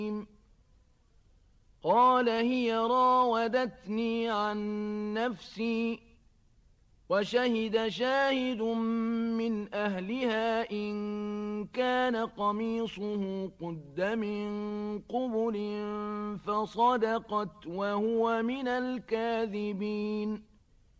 قال هي راودتني عن نفسي وشهد شاهد من أهلها إن كان قميصه قد من قبل فصدقت وهو من الكاذبين